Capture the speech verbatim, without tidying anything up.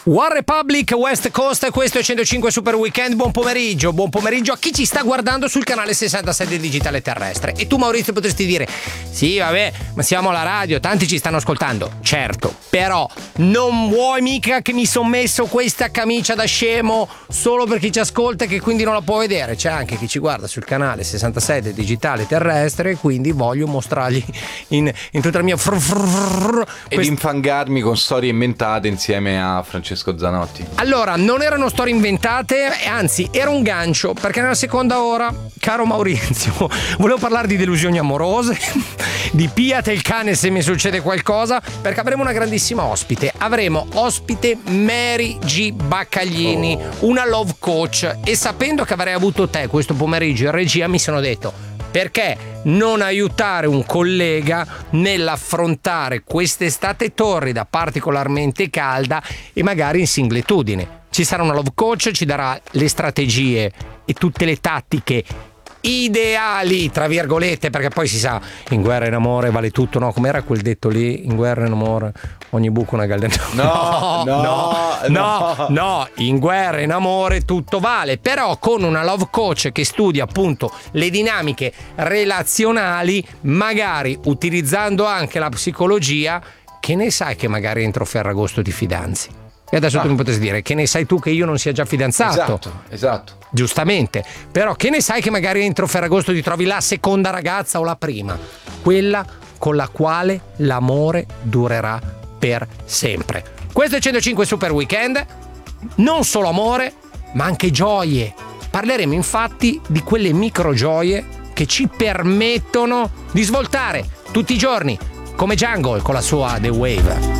One Republic West Coast, questo è centocinque Super Weekend. Buon pomeriggio, buon pomeriggio a chi ci sta guardando sul canale sessantasette digitale terrestre. E tu, Maurizio, potresti dire: sì, vabbè, ma siamo alla radio, tanti ci stanno ascoltando. Certo, però non vuoi mica che mi sono messo questa camicia da scemo solo per chi ci ascolta e che quindi non la può vedere. C'è anche chi ci guarda sul canale sessantasette digitale terrestre, quindi voglio mostrargli in, in tutta la mia frr frr frr, ed quest- infangarmi con storie inventate insieme a Francesco Zanotti. Allora, non erano storie inventate, anzi era un gancio, perché nella seconda ora, caro Maurizio, volevo parlare di delusioni amorose, di piate il cane se mi succede qualcosa, perché avremo una grandissima ospite. Avremo ospite Mary G. Baccaglini, oh. una love coach, e sapendo che avrei avuto te questo pomeriggio in regia mi sono detto: perché non aiutare un collega nell'affrontare quest'estate torrida, particolarmente calda e magari in singletudine? Ci sarà una love coach, ci darà le strategie e tutte le tattiche ideali, tra virgolette, perché poi si sa, in guerra e in amore vale tutto, no? Com'era quel detto lì? In guerra e in amore ogni buco una gallina. No, no, no, no, no, no, in guerra e in amore tutto vale, però con una love coach che studia appunto le dinamiche relazionali, magari utilizzando anche la psicologia, che ne sai che magari entro Ferragosto ti fidanzi? E adesso ah. tu mi potresti dire: che ne sai tu che io non sia già fidanzato? Esatto, esatto. Giustamente, però che ne sai che magari entro Ferragosto ti trovi la seconda ragazza o la prima, quella con la quale l'amore durerà per sempre. Questo è centocinque Super Weekend, non solo amore, ma anche gioie. Parleremo infatti di quelle micro gioie che ci permettono di svoltare tutti i giorni, come Jungle con la sua The Wave.